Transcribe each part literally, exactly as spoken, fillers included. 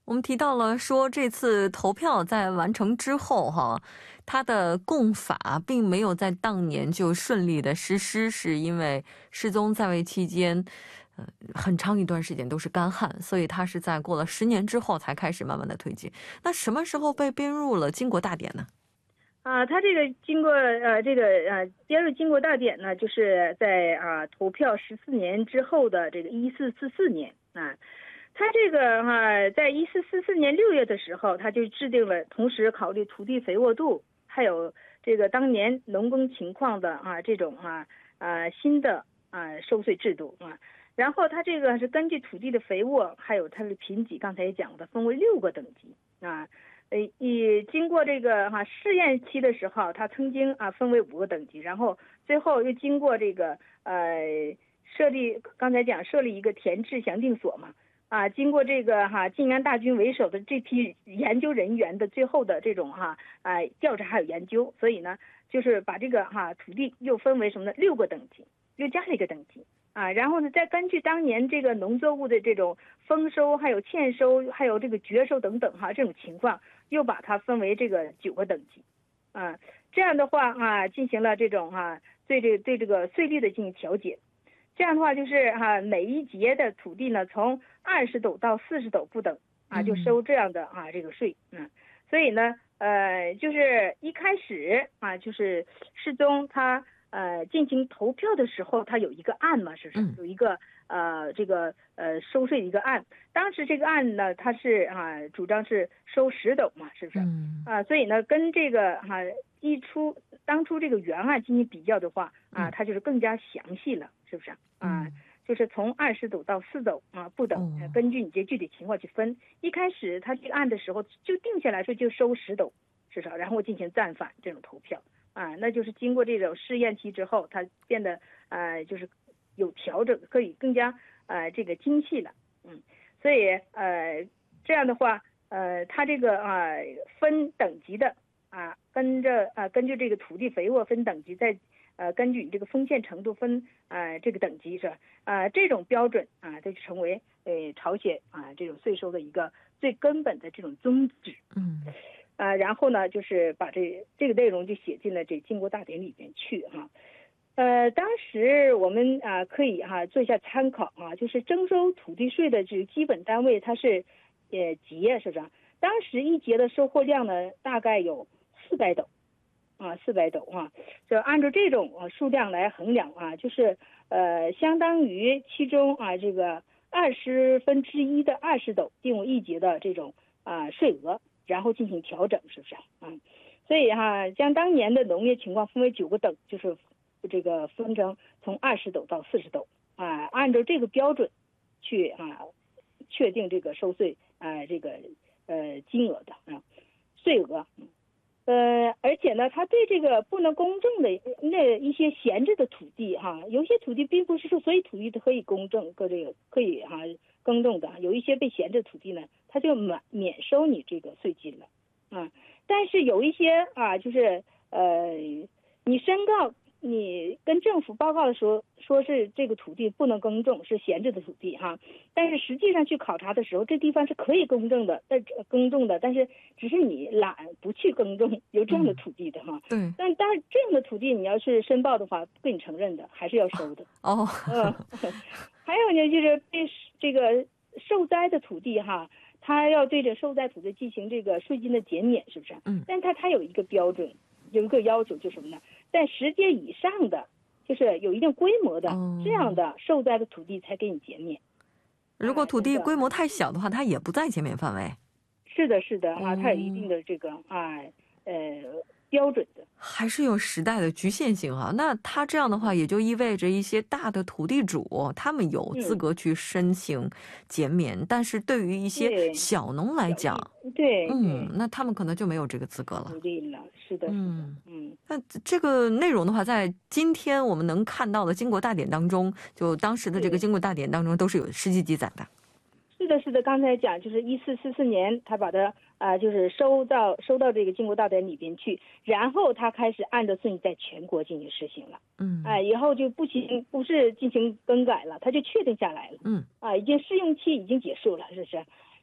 我们提到了说这次投票在完成之后哈，它的共法并没有在当年就顺利的实施，是因为世宗在位期间呃很长一段时间都是干旱，所以它是在过了十年之后才开始慢慢的推进。那什么时候被编入了经国大典呢？ 啊，他这个经过呃这个呃编入经国大典呢，就是在啊投票十四年之后的这个一四四四年啊。他这个哈、啊，在一四四四年六月的时候，他就制定了，同时考虑土地肥沃度，还有这个当年农耕情况的啊这种啊啊新的啊收税制度啊。然后他这个是根据土地的肥沃，还有它的贫瘠，刚才也讲的，分为六个等级啊。呃，以经过这个哈、啊、试验期的时候，它曾经啊分为五个等级，然后最后又经过这个呃设立，刚才讲设立一个田制详定所嘛。啊，经过这个哈晋安大军为首的这批研究人员的最后的这种哈啊调查还有研究，所以呢，就是把这个哈土地又分为什么呢？六个等级，又加了一个等级啊。然后呢，再根据当年这个农作物的这种丰收、还有欠收、还有这个绝收等等哈这种情况，又把它分为这个九个等级啊。这样的话啊，进行了这种哈对这对这个税率的进行调节。这样的话就是哈、啊，每一节的土地呢，从二十斗到四十斗不等啊，就收这样的啊这个税。嗯，所以呢，呃，就是一开始啊，就是世宗他呃进行投票的时候，他有一个案嘛，是不是有一个呃这个呃收税的一个案？当时这个案呢，他是啊主张是收十斗嘛，是不是？啊，所以呢，跟这个哈、啊、一出当初这个原案进行比较的话啊，它就是更加详细了。是不是啊？就是从二十斗到四斗啊不等，根据你这具体情况去分。一开始他这个案的时候就定下来说就收十斗至少，然后进行暂反这种投票啊，那就是经过这种试验期之后，它变得呃就是有调整，可以更加呃这个精细了。嗯，所以呃这样的话呃它这个啊、呃、分等级的啊，跟着啊、呃、根据这个土地肥沃分等级在。呃，根据你这个丰县程度分啊、呃，这个等级是吧？啊、呃，这种标准啊，这就成为呃朝鲜啊、呃、这种税收的一个最根本的这种宗旨。 嗯， 啊、呃，然后呢，就是把这这个内容就写进了这经国大典里边去哈。呃，当时我们啊、呃、可以哈、啊、做一下参考啊，就是征收土地税的这个基本单位它是呃节，是不是？当时一节的收获量呢，大概有四百斗。啊，四百斗啊，就按照这种啊数量来衡量啊，就是呃，相当于其中啊这个二十分之一的二十斗定为一节的这种啊税额，然后进行调整，是不是啊？所以哈、啊，将当年的农业情况分为九个等，就是这个分成从二十斗到四十斗啊，按照这个标准去啊确定这个收税啊这个呃金额的啊税额。呃，而且呢，他对这个不能公证的那一些闲置的土地哈，有些土地并不是说所有土地都可以公证，搁这个可以哈耕种的，有一些被闲置土地呢，他就免免收你这个税金了啊。但是有一些啊，就是呃，你申告你跟政府报告的时候，说是这个土地不能耕种，是闲置的土地哈。但是实际上去考察的时候，这地方是可以耕种的，但耕种的，但是只是你懒不去耕种，有这样的土地的哈。 对。 但但是这样的土地，你要是申报的话，不给你承认的，还是要收的。 哦。 嗯。还有呢，就是被这个受灾的土地哈，他要对这受灾土地进行这个税金的减免，是不是？ 嗯。 但他他有一个标准。有一个要求就是什么呢？在十节以上的，就是有一定规模的、哦、这样的受灾的土地才给你减免。 如果土地规模太小的话，它也不在减免范围。 是的，是的啊，它有一定的这个啊呃标准的， 还是有时代的局限性哈。那它这样的话，也就意味着一些大的土地主，他们有资格去申请减免，嗯、但是对于一些小农来讲， 对， 嗯，那他们可能就没有这个资格了。 不利了，是的， 嗯嗯。那这个内容的话，在今天我们能看到的经国大典当中，就当时的这个经国大典当中，都是有实际记载的。 是的，是的，刚才讲就是一四四四年，他把它啊、呃，就是收到收到这个经国大典里边去，然后他开始按照顺序在全国进行实行了。嗯，哎、呃，以后就不行，不是进行更改了，他就确定下来了。嗯，啊，已经试用期已经结束了，是不是？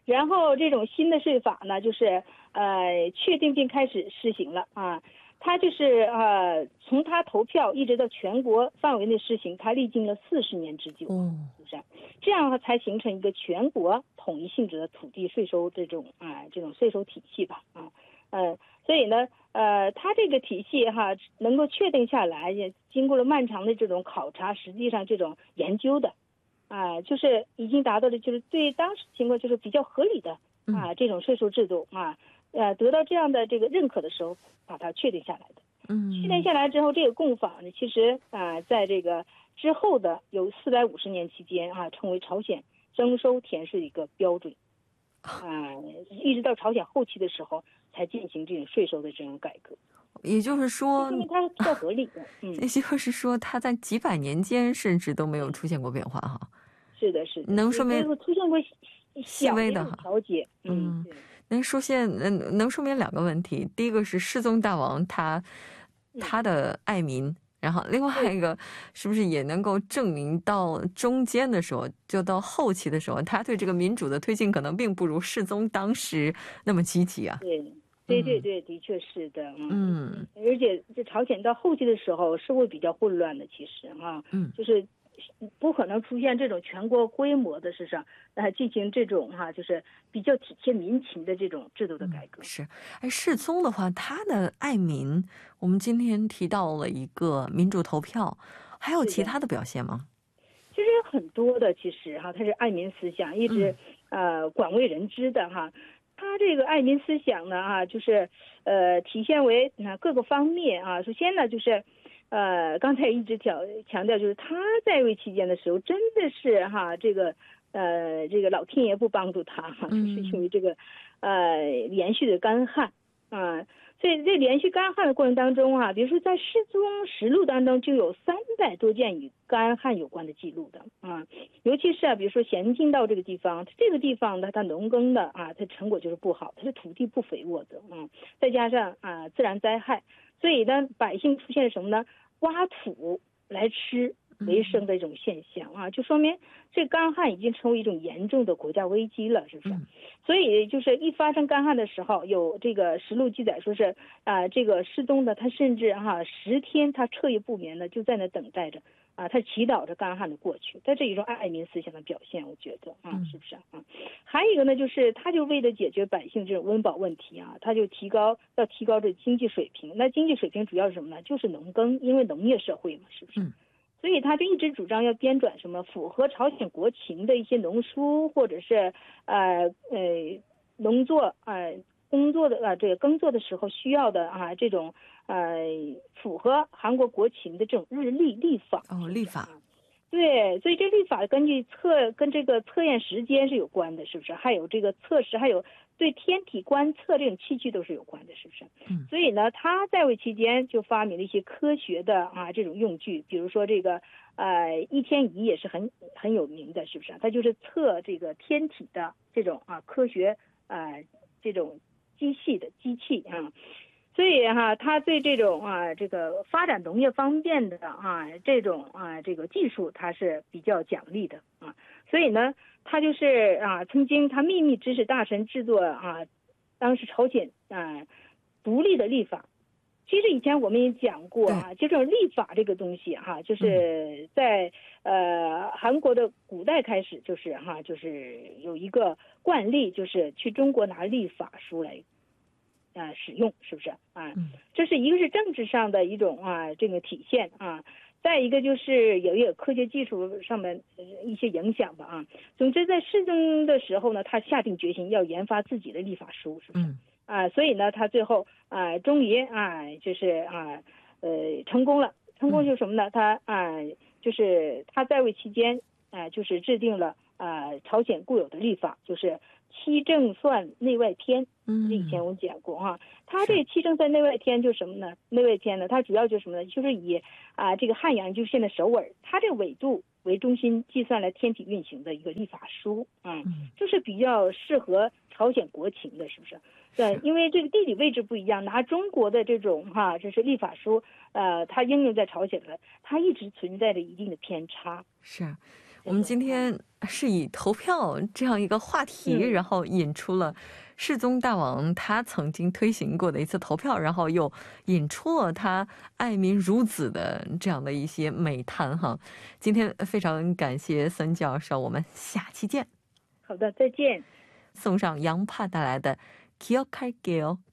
然后这种新的税法呢，就是呃确定并开始施行了啊。它就是呃从它投票一直到全国范围内施行，它历经了四十年之久，是不是？这样才形成一个全国统一性质的土地税收这种啊、呃、这种税收体系吧啊，呃，所以呢，呃，它这个体系哈能够确定下来，也经过了漫长的这种考察，实际上这种研究的，啊、呃，就是已经达到了就是对当时情况就是比较合理的啊、呃、这种税收制度啊，呃，得到这样的这个认可的时候，把它确定下来的。嗯，确定下来之后，这个共法呢，其实啊、呃，在这个之后的有四百五十年期间啊，成为朝鲜征收田税的一个标准。啊、呃，一直到朝鲜后期的时候才进行这种税收的这种改革。 也就是说， 因为它比较合理的，嗯， 也就是说，它在几百年间甚至都没有出现过变化哈。 是的，是的， 能说明出现过细微的调节， 嗯，能说现能能说明两个问题。第一个是世宗大王他他的爱民。然后另外一个是不是也能够证明到中间的时候，就到后期的时候，他对这个民主的推进可能并不如世宗当时那么积极啊？ 对，对对对，的确是的，嗯，而且这朝鲜到后期的时候是会比较混乱的，其实啊，嗯，就是不可能出现这种全国规模的事上呃进行这种哈、啊，就是比较体贴民情的这种制度的改革。 嗯、是，哎，世宗的话，他的爱民，我们今天提到了一个民主投票，还有其他的表现吗？ 其实有很多的，其实哈，他是爱民思想一直、嗯、呃广为人知的哈。他这个爱民思想呢啊，就是呃体现为啊各个方面啊。首先呢就是。呃，刚才一直强强调，就是他在位期间的时候，真的是哈，这个呃，这个老天爷不帮助他哈，就是因为这个呃连续的干旱啊、呃，所以这连续干旱的过程当中啊，比如说在世宗实录当中就有三百多件与干旱有关的记录的啊、呃，尤其是啊，比如说咸镜道这个地方，这个地方呢，它农耕的啊，它成果就是不好，它的土地不肥沃的啊、嗯，再加上啊自然灾害，所以呢，百姓出现什么呢？挖土来吃为生的一种现象啊，就说明这干旱已经成为一种严重的国家危机了，是不是？嗯、所以就是一发生干旱的时候，有这个实录记载说是啊、呃，这个世宗的他甚至哈、啊、十天他彻夜不眠的就在那等待着啊，他祈祷着干旱的过去，这是一种爱民思想的表现，我觉得啊，是不是啊？还有一个呢，就是他就为了解决百姓这种温饱问题啊，他就提高要提高这经济水平。那经济水平主要是什么呢？就是农耕，因为农业社会嘛，是不是？嗯、所以他就一直主张要编纂什么符合朝鲜国情的一些农书，或者是呃呃农作呃工作的呃这个耕作的时候需要的啊这种呃符合韩国国情的这种日历历法。 哦，历法。 对，所以这历法根据测跟这个测验时间是有关的，是不是？还有这个测试，还有对天体观测这种器具都是有关的，是不是？嗯。所以呢，他在位期间就发明了一些科学的啊这种用具，比如说这个呃一天仪也是很很有名的，是不是？它就是测这个天体的这种啊科学啊、呃、这种机器的机器啊。所以哈，他对这种啊，这个发展农业方面的啊，这种啊，这个技术他是比较奖励的啊。所以呢，他就是啊，曾经他秘密指使大臣制作啊，当时朝鲜啊独立的历法。其实以前我们也讲过啊，就这种历法这个东西哈、啊，就是在呃韩国的古代开始就是哈、啊，就是有一个惯例，就是去中国拿历法书来。啊、呃，使用是不是啊？这是一个是政治上的一种啊这个体现啊，再一个就是有也有科学技术上面一些影响吧啊。总之在世宗的时候呢，他下定决心要研发自己的历法书，是不是？嗯、啊，所以呢，他最后啊终于啊就是啊呃成功了，成功就是什么呢？他啊就是他在位期间啊就是制定了啊朝鲜固有的历法，就是七正算内外篇。嗯，以前我讲过哈，他这七正算内外篇就是什么呢？内外篇呢，它主要就是什么呢？就是以啊这个汉阳就是现在首尔，它这个纬度为中心计算了天体运行的一个历法书啊，嗯，就是比较适合朝鲜国情的，是不是？对，因为这个地理位置不一样，拿中国的这种哈，这是历法书，呃，它应用在朝鲜的，它一直存在着一定的偏差。 是。 我们今天是以投票这样一个话题， 嗯然后引出了世宗大王他曾经推行过的一次投票，然后又引出了他爱民如子的这样的一些美谈哈。今天非常感谢孙教授，我们下期见。 好的，再见。 送上杨帕带来的기억할게요。